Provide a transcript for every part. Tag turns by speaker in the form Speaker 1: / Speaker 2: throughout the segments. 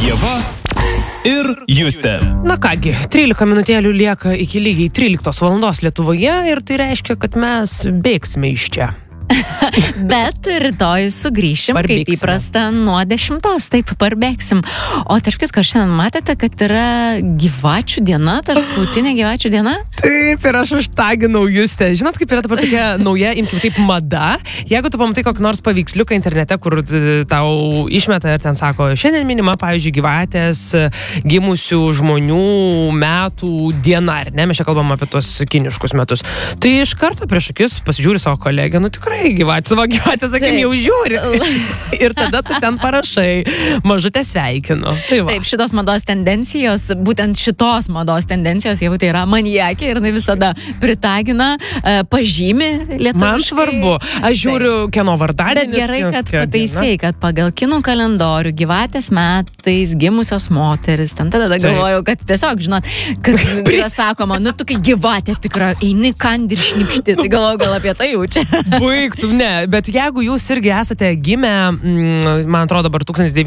Speaker 1: Ieva ir Justė.
Speaker 2: Na kągi, 13 minutėlių lieka iki lygiai 13 valandos Lietuvoje ir tai reiškia, kad mes bėgsime iš čia.
Speaker 3: Bet rytoj sugrįšim, kaip įprasta, nuo 10, taip parbėgsim. O tarp kitko, šiandien matėte, kad yra gyvačių diena, tarptautinė gyvačių diena?
Speaker 2: Taip, ir aš užtaginau Justę. Žinot, kaip yra dabar tokia nauja, imkim taip, mada. Jeigu tu pamatai kokį nors paveiksliuką internete, kur tau išmeta ir ten sako, šiandien minima, pavyzdžiui, gyvatės gimusių žmonių metų diena, ar ne? Mes čia kalbam apie tuos kiniškus metus. Tai iš karto prieš akis pasižiūri savo kolegę, nu tikrai savo gyvatę, sakim, jau žiūri. Ir tada tu ten parašai, mažutę sveikinu.
Speaker 3: Taip, šitos mados tendencijos, būtent šitos mados tendencijos, jau tai yra maniakė ir jinai visada pritagina, pažymi lietuviškai.
Speaker 2: Man svarbu. Aš žiūriu kieno vardadienis.
Speaker 3: Bet gerai, kad pataisai, kad pagal kinų kalendorių gyvatės metais gimusios moteris. Ten tada galvojau, kad tiesiog, žinot, kad yra sakoma, nu tu kai gyvatė tikra, eini kandi ir šnipšti. Tai galvojau, gal apie tai jaučia.
Speaker 2: Baigtų, ne, bet jeigu jūs irgi esate gimę, man atrodo, dabar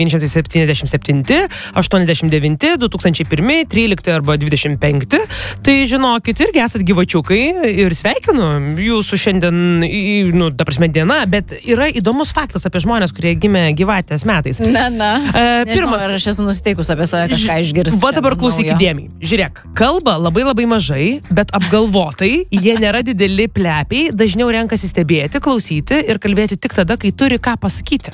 Speaker 2: 1977, 89, 2001, 13 arba 25, tai žinokit, irgi esate gyvačiukai ir sveikinu jūsų šiandien, nu, ta prasme, diena, bet yra įdomus faktas apie žmonės, kurie gimė gyvatės metais.
Speaker 3: Pirmas, ar aš esu nusiteikus apie save kažką išgirsti.
Speaker 2: Va dabar klausyk įdėmiai. Žiūrėk, kalba labai mažai, bet apgalvotai, jie nėra dideli plepiai, dažniau renkasi stebėti, klausyti ir kalbėti tik tada, kai turi ką pasakyti.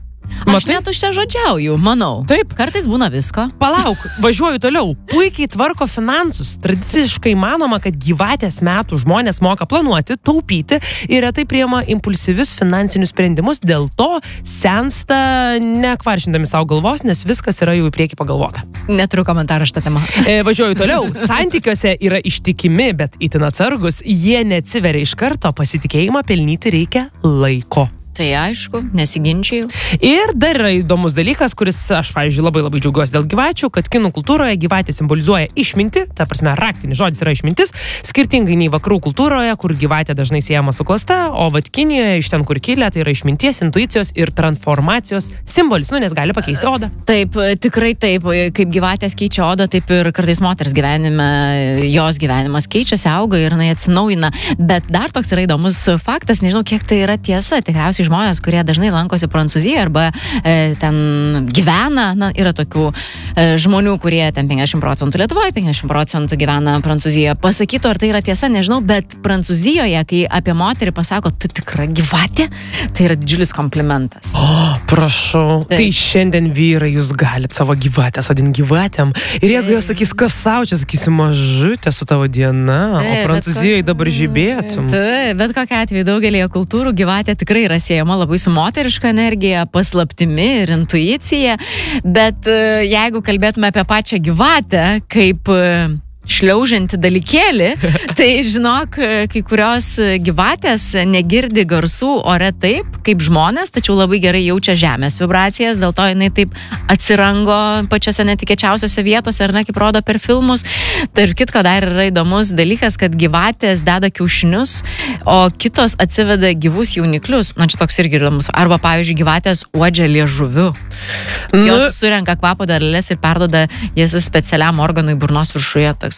Speaker 3: Aš net už čia žodžiauju, manau.
Speaker 2: Taip.
Speaker 3: Kartais būna visko.
Speaker 2: Palauk, važiuoju toliau. Puikiai tvarko finansus. Tradiciškai manoma, kad gyvatės metų žmonės moka planuoti, taupyti ir retai priima impulsyvius finansinius sprendimus, dėl to sensta nekvaršindami savo galvos, nes viskas yra jau į priekį pagalvota.
Speaker 3: Neturiu komentarą šitą temą.
Speaker 2: Važiuoju toliau. Santykiuose yra ištikimi, bet itin atsargus. Jie neatsiveria iš karto, pasitikėjimą pelnyti reikia laiko.
Speaker 3: Tai aišku, nesiginčiau.
Speaker 2: Ir dar yra įdomus dalykas, kuris aš, pavyzdžiui, labai džiaugiuosi dėl gyvačių, kad kinų kultūroje gyvatė simbolizuoja išmintį, ta prasme, raktinis žodis yra išmintis, skirtingai nei vakarų kultūroje, kur gyvatė dažnai siejama su klasta, o vat Kinijoje, iš ten kur kilę, tai yra išminties, intuicijos ir transformacijos simbolis, nu, nes gali pakeisti odą.
Speaker 3: Taip, tikrai taip, kaip gyvatės keičia odą, taip ir kartais moters gyvenime, jos gyvenimas keičiasi, auga ir jinai atsinaujina. Bet dar toks yra įdomus faktas, nežinau, kiek tai yra tiesa, tikriausiai žmonės, kurie dažnai lankosi Prancūzijoje arba ten gyvena, na, yra tokių žmonių, kurie ten 50% Lietuvoje, 50% gyvena Prancūzijoje. Pasakytų, ar tai yra tiesa, nežinau, bet Prancūzijoje, kai apie moterį pasako, tu tikra gyvatė, tai yra didžiulis komplimentas.
Speaker 2: O, prašau, tai šiandien vyrai, jūs galite savo gyvatę sodinti gyvatėm. Ir jeigu jos sakys, kas savo, čia sakysi, mažutė su tavo diena, o Prancūzijoje dabar žibėtum.
Speaker 3: Taip, bet kokia atveju daugelėje kultūrų gyvatė tikrai yra siejama labai su moteriška energija, paslaptimi ir intuicija, bet jeigu kalbėtume apie pačią gyvatę, kaip šliaužiantį dalykėlį, tai žinok, kai kurios gyvatės negirdi garsų ore taip, kaip žmonės, tačiau labai gerai jaučia žemės vibracijas, dėl to jinai taip atsirango pačiose netikėčiausiose vietose, ar ne, kaip rodo per filmus. Tarp kitko dar yra įdomus dalykas, kad gyvatės deda kiaušinius, o kitos atsiveda gyvus jauniklius. Na, čia toks irgi įdomus. Arba, pavyzdžiui, gyvatės uodžia liežuviu. Jos surenka kvapo daleles ir perduoda jas specialiam organui burnos viršuje. Toks